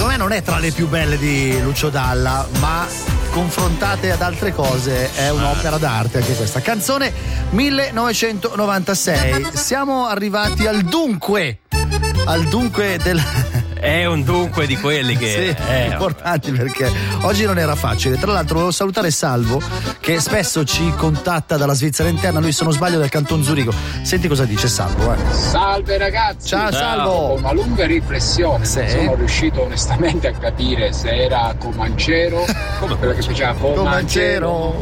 me non è tra le più belle di Lucio Dalla, ma confrontate ad altre cose è un'opera d'arte anche questa. Canzone 1996. Siamo arrivati al dunque del... È un dunque di quelli che sì, importanti, perché oggi non era facile. Tra l'altro volevo salutare Salvo, che spesso ci contatta dalla Svizzera interna. Lui, se non sbaglio, del Canton Zurigo. Senti cosa dice Salvo. Salve ragazzi. Ciao Salvo. Dopo una lunga riflessione sì. Non sono riuscito onestamente a capire se era Comancero, come quello che faceva Comancero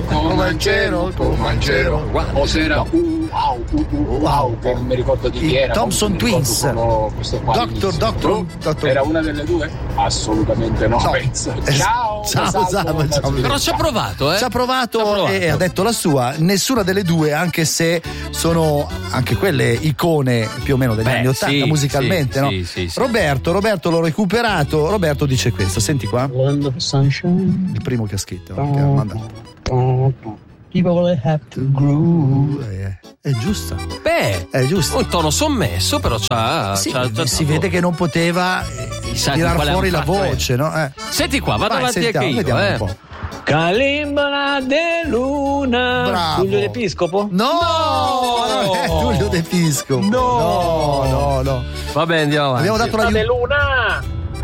o se era wow, che non mi ricordo di chi era. Thompson Twins. Doctor. Era una delle due? Assolutamente no, penso. Ciao. Salvo. Però ci ha provato, Ci ha provato e ha detto la sua. Nessuna delle due, anche se sono anche quelle icone più o meno degli anni 80 musicalmente, no? Sì. Roberto l'ho recuperato. Roberto dice questo, senti qua. Il primo che ha scritto, che ha mandato. People have to groove. È giusta. Beh, è giusto. Un tono sommesso, però si vede che non poteva tirar fuori la voce, no? Senti qua, vado avanti anche io. Vediamo un po'. Calimbana de Luna. Bravo. Giulio D'Episcopo? No, non è Giulio D'Episcopo. No. Va bene, andiamo avanti. Abbiamo dato la de Luna.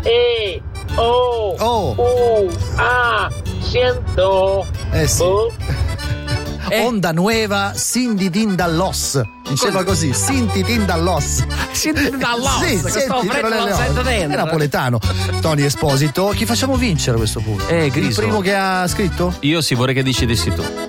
Siento. Sì. Onda Nueva, Cindy Din Dallos. Diceva così, Cindy Din Dallos. Cindy Din Dallos. Sì, questo freddo lo sento dentro. È napoletano. Tony Esposito. Chi facciamo vincere a questo punto? Griso. Il primo che ha scritto? Io sì, vorrei che decidessi tu.